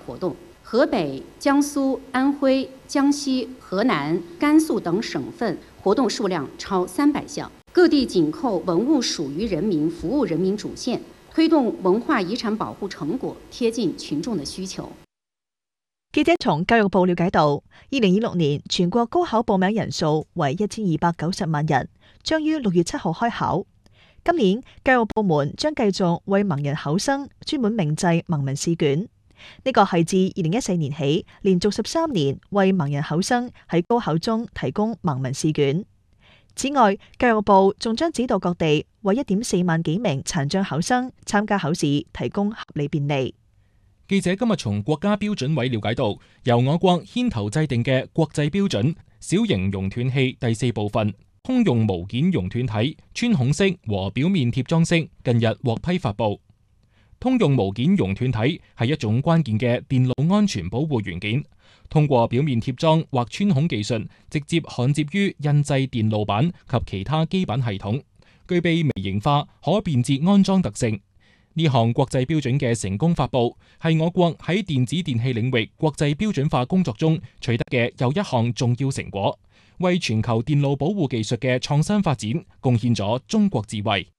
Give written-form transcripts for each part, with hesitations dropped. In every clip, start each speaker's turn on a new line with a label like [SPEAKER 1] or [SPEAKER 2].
[SPEAKER 1] 活動。河北、江蘇、安徽、江西、河南、甘肅等省份活動數量超300項。各地緊扣文物屬於人民、服務人民主線，推動文化遺產保護成果貼近群眾的需求。
[SPEAKER 2] 記者從教育部了解到，2026年全國高考報名人數為1290萬人，將於6月7號開考。今年教育部門將繼續為盲人考生專門銘製盲文試卷，呢個係自2014年起連續13年為盲人考生喺高考中提供盲文試卷。此外，教育部仲將指導各地為1.4萬幾名殘障考生參加考試提供合理便利。
[SPEAKER 3] 記者今日從國家標準委了解到，由我國牽頭制定嘅國際標準小型熔斷器第4部分通用無件熔斷體穿孔式和表面貼裝式近日獲批發布。通用無件熔斷體係一種關鍵嘅電路安全保護元件，通過表面貼裝或穿孔技術，直接焊接於印製電路板及其他基板系統，具備微型化、可便捷安裝特性。呢項國際標準嘅成功發布，係我國喺電子電器領域國際標準化工作中取得嘅又一項重要成果，為全球電路保護技術嘅創新發展貢獻咗中國智慧。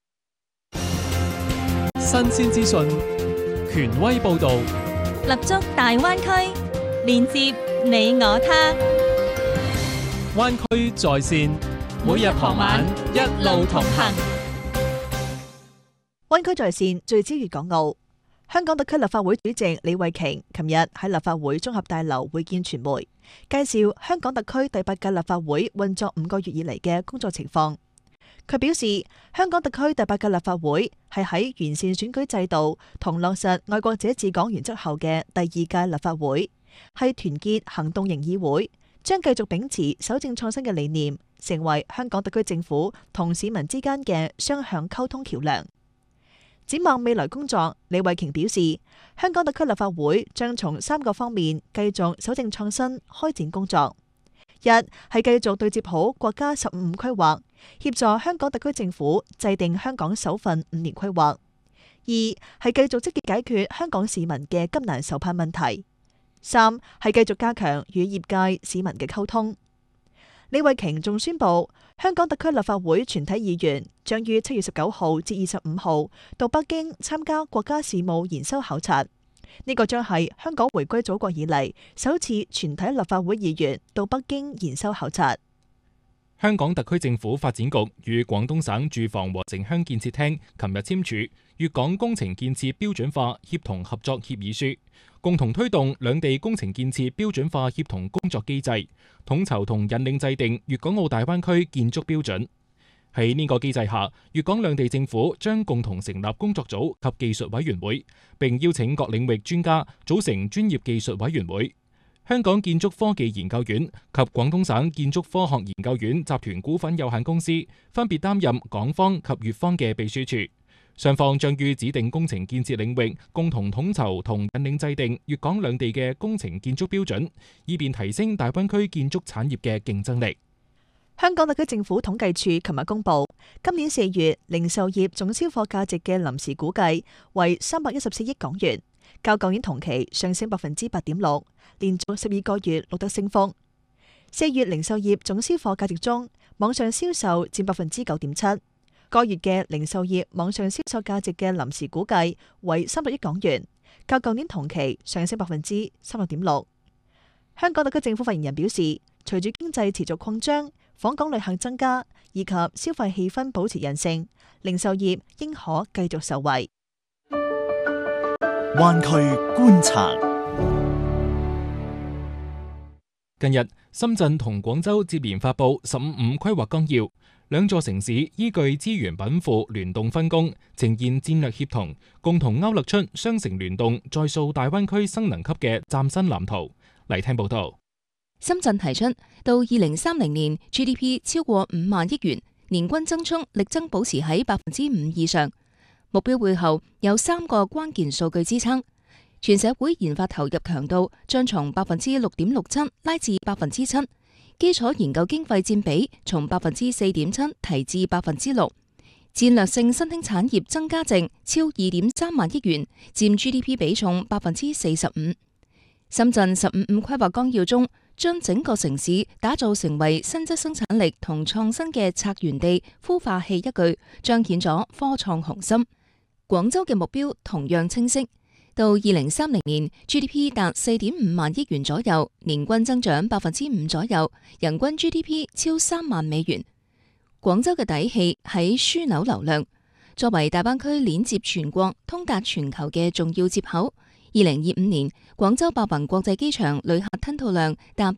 [SPEAKER 4] 新鮮資訊，權威報導，
[SPEAKER 5] 立足大灣區，連接你我他。
[SPEAKER 4] 灣區在線，每日傍晚一路同行。
[SPEAKER 2] 灣區在線聚焦粵港澳。香港特區立法會主席李慧瓊琴日喺立法會綜合大樓會見傳媒，介紹香港特區第8屆立法會運作5個月以嚟嘅工作情況。佢表示，香港特區第8屆立法會係喺完善選舉制度同落實愛國者治港原則後嘅第2屆立法會，係團結行動型議會，將繼續秉持守正創新嘅理念，成為香港特區政府同市民之間嘅雙向溝通橋梁。展望未來工作，李慧瓊表示，香港特區立法會將從3個方面繼續守正創新開展工作。一係繼續對接好國家15規劃，協助香港特區政府制定香港首份5年規劃。二係繼續積極解決香港市民嘅急難愁盼問題。三係繼續加強與業界市民嘅溝通。李慧瓊仲宣布，香港特區立法會全體議員將於7月19號至25號到北京參加國家事務研修考察。呢個將係香港回歸祖國以嚟首次全體立法會議員到北京研修考察。
[SPEAKER 3] 香港特區政府發展局與廣東省住房和城鄉建設廳琴日簽署粵港工程建設標準化協同合作協議書，共同推動兩地工程建設標準化協同工作機制，統籌同引領制定粵港澳大灣區建築標準。喺呢個機制下，粵港兩地政府將共同成立工作組及技術委員會，並邀請各領域專家組成專業技術委員會。香港建築科技研究院及廣東省建築科學研究院集團股份有限公司分別擔任港方及粵方嘅秘書處。雙方將於指定工程建設領域共同統籌同引領制定粵港兩地嘅工程建築標準，以便提升大灣區建築產業嘅競爭力。
[SPEAKER 2] 香港特區政府統計處琴日公布，今年4月零售業總銷貨價值嘅臨時估計為314億港元，較舊年同期上升8.6%，連續12個月錄得升幅。4月零售業總銷貨價值中，網上銷售佔9.7%。個月嘅零售業網上銷售價值嘅臨時估計為300億港元，較舊年同期上升36.6%。香港特區政府發言人表示，隨住經濟持續擴張，訪港旅客增加，以及消費氣氛保持韌性，零售業應可繼續受惠。
[SPEAKER 6] 灣區觀察。
[SPEAKER 3] 近日，深圳同廣州接連發布15規劃綱要，兩座城市依據資源稟賦聯動分工，呈現戰略協同，共同勾勒出雙城聯動再塑大灣區新能級嘅嶄新藍圖。嚟聽報道。
[SPEAKER 5] 深圳提出到2030年 GDP 超過5萬億元，年均增速力爭保持喺5%以上。目標背後有3個關鍵數據支撐，全社會研發投入強度將從6.67%拉至7%，基礎研究經費佔比從4.7%提至6%，戰略性新興產業增加值超2.3萬億元，佔 GDP 比重45%。 深圳15+5規劃綱要中，將整個城市打造成為新質生產力同創新嘅策源地、孵化器，一句彰顯咗科創雄心。廣州嘅目標同樣清晰，到2030年 GDP 達4.5萬億元左右，年均增長5%左右，人均 GDP 超3萬美元。廣州嘅底氣喺樞紐流量，作為大灣區鏈接全國、通達全球嘅重要接口。2025年，廣州白雲國際機場旅客吞吐量達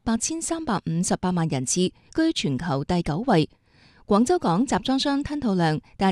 [SPEAKER 5] 8358萬人次，居全球第9位。廣州港集裝箱吞吐量達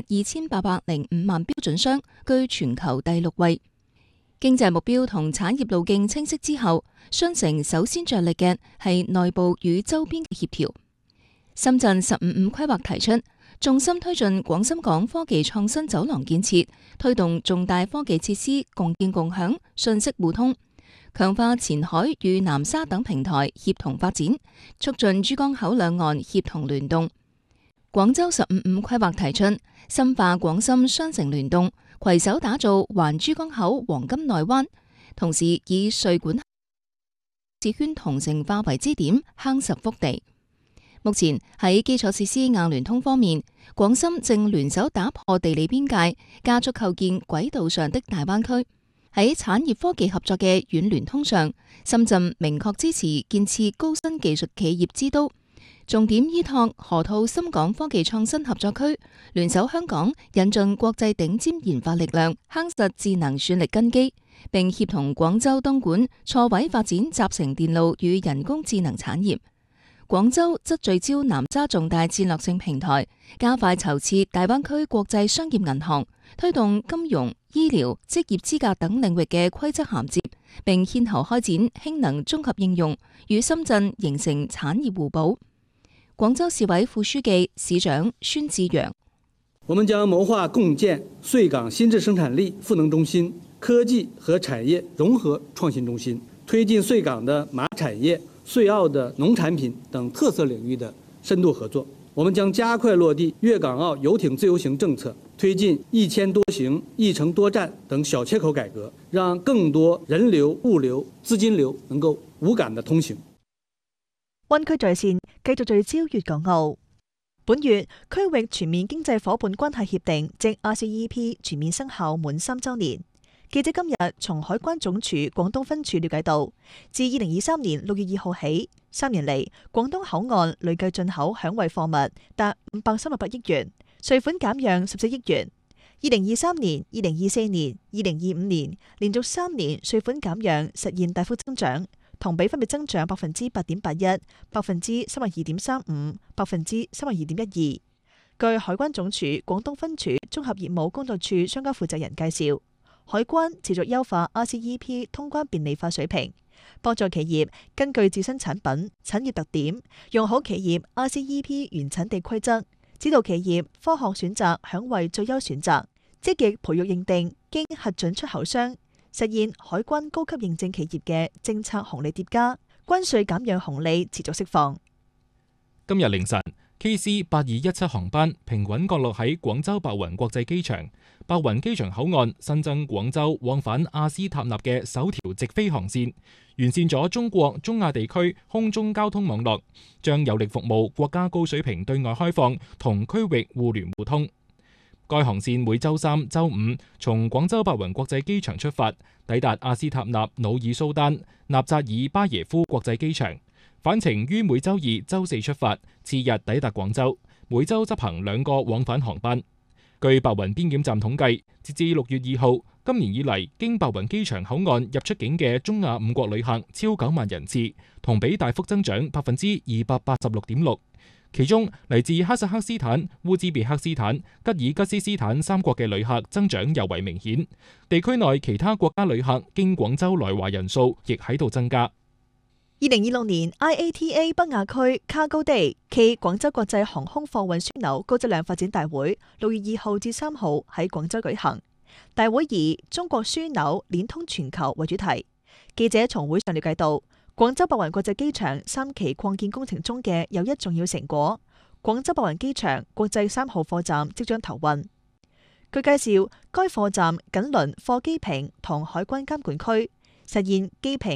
[SPEAKER 5] 2805萬標準箱，居全球第6位。經濟目標同產業路徑清晰之後，雙城首先着力嘅係內部與周邊嘅協調。深圳15+5規劃提出，重心推進廣深港科技創新走廊建設，推動重大科技設施共建共享、信息互通，強化前海與南沙等平台協同發展，促進珠江口兩岸協同聯動。廣州15+5規劃提出，深化廣深雙城聯動，攜手打造環珠江口黃金內灣，同時以穗莞市圈同城化為支點，夯實腹地。目前喺基礎設施硬聯通方面，廣深正聯手打破地理邊界，加速構建軌道上的大灣區。喺產業科技合作嘅軟聯通上，深圳明確支持建設高新技術企業之都，重點依託河套深港科技創新合作區，聯手香港引進國際頂尖研發力量，夯實智能算力根基，並協同廣州東莞錯位發展集成電路與人工智能產業。廣州則聚焦南沙重大戰略性平台，加快籌設大灣區國際商業銀行，推動金融、醫療、職業資格等領域嘅規則銜接，並牽頭開展氫能綜合應用，與深圳形成產業互補。廣州市委副書記、市長孫志陽：
[SPEAKER 6] 我們將謀劃共建穗港新質生產力賦能中心、科技和產業融合創新中心，推進穗港的馬產業、穗澳的農產品等特色領域的深度合作。我們將加快落地粵港澳遊艇自由行政策，推進一簽多行、一程多站等小切口改革，讓更多人流、物流、資金流能夠無感的通行。
[SPEAKER 2] 灣區在線繼續聚焦粵港澳。本月區域全面經濟夥伴關係協定即 RCEP 全面生效滿3週年。記者今日從海關總署廣東分處了解到，自2023年6月2號起，3年嚟廣東口岸累計進口響惠貨物達538億元，稅款減讓14億元。2023年、2024年、2025年連續3年稅款減讓實現大幅增長，同比分別增長8.81%、32.35%、32.12%。據海關總署廣東分處綜合業務工作處相關負責人介紹，海關持續優化 RCEP 通關便利化水平，幫助企業根據自身產品、產業特點，用好企業 RCEP 原產地規則，指導企業科學選擇響惠最優選擇，積極培育認定經核准出口商，實現海關高級認證企業嘅政策紅利疊加，關稅減讓紅利持續釋放。
[SPEAKER 3] 今日凌晨，KC8217航班平穩降落喺廣州白雲國際機場。白雲機場口岸新增廣州往返阿斯塔納嘅首條直飛航線，完善咗中國中亞地區空中交通網絡，將有力服務國家高水平對外開放同區域互聯互通。該航線每週3、週5從廣州白雲國際機場出發，抵達阿斯塔納努爾蘇丹納扎爾巴耶夫國際機場，返程於每週2、週4出發，次日抵達廣州，每週執行2個往返航班。據白雲邊檢站統計，截至6月2號，今年以嚟經白雲機場口岸入出境嘅中亞5國旅客超9萬人次，同比大幅增長286.6%。其中嚟自哈薩克斯坦、烏茲別克斯坦、吉爾吉斯斯坦3國嘅旅客增長尤為明顯，地區內其他國家旅客經廣州來華人數亦喺度增加。
[SPEAKER 2] 2026年 IATA 北亞區 Cargo Day 暨廣州國際航空貨運樞紐高質量發展大會6月2號至3號喺廣州舉行。大會以中國樞紐鏈通全球為主題。記者從會上了解到，廣州白雲國際機場3期擴建工程中嘅又一重要成果，廣州白雲機場國際3號貨站即將投運。據介紹，該貨站緊鄰貨機坪同海關監管區，實現機坪